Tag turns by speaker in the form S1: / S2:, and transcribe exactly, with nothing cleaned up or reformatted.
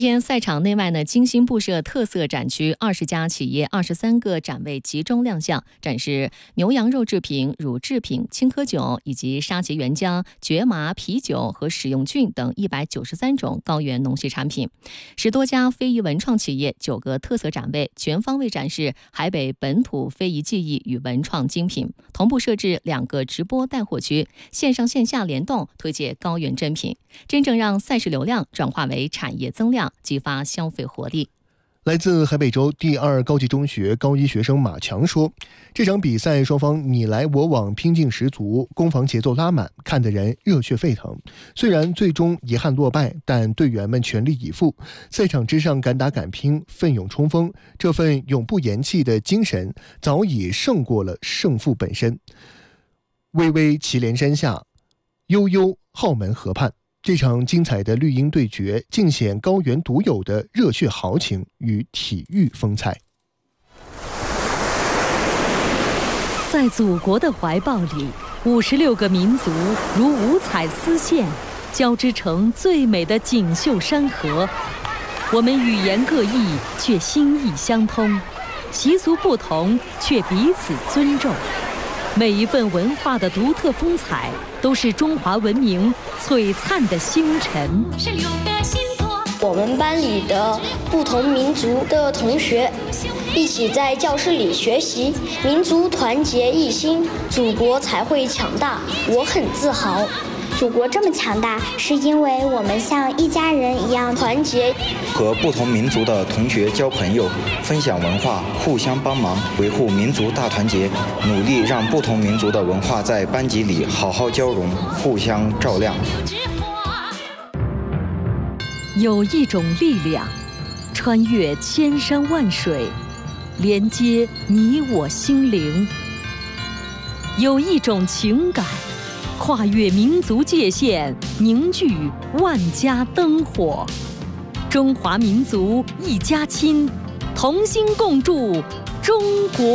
S1: 天赛场内外呢，精心布设特色展区，二十家企业、二十三个展位集中亮相，展示牛羊肉制品、乳制品、青稞酒以及沙棘原浆、蕨麻啤酒和食用菌等一百九十三种高原农畜产品。十多家非遗文创企业、九个特色展位，全方位展示海北本土非遗技艺与文创精品。同步设置两个直播带货区，线上线下联动推介高原珍品，真正让赛事流量转化为产业增量，激发消费活力。
S2: 来自海北州第二高级中学高一学生马强说，这场比赛双方你来我往，拼劲十足，攻防节奏拉满，看得人热血沸腾。虽然最终遗憾落败，但队员们全力以赴，赛场之上敢打敢拼，奋勇冲锋，这份永不言弃的精神早已胜过了胜负本身。巍巍祁连山下，悠悠浩门河畔，这场精彩的绿茵对决尽显高原独有的热血豪情与体育风采。
S3: 在祖国的怀抱里，五十六个民族如五彩丝线，交织成最美的锦绣山河。我们语言各异，却心意相通；习俗不同，却彼此尊重。每一份文化的独特风采，都是中华文明璀璨的星辰。
S4: 我们班里的不同民族的同学一起在教室里学习，民族团结一心，祖国才会强大。我很自豪。
S5: 祖国这么强大，是因为我们像一家人一样团结。
S6: 和不同民族的同学交朋友，分享文化，互相帮忙，维护民族大团结，努力让不同民族的文化在班级里好好交融，互相照亮。
S3: 有一种力量，穿越千山万水，连接你我心灵；有一种情感，跨越民族界限，凝聚万家灯火。中华民族一家亲，同心共筑中国。